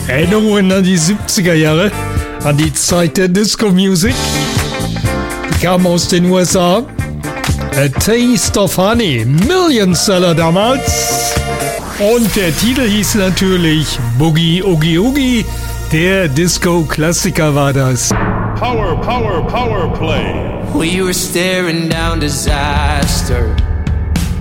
Erinnerungen an die 70er Jahre, an die Zeit der Disco-Music. Die kam aus den USA. A Taste of Honey, Millionseller damals. Und der Titel hieß natürlich Boogie Oogie Oogie. Der Disco-Klassiker war das. Power, power, power play. We were staring down disaster.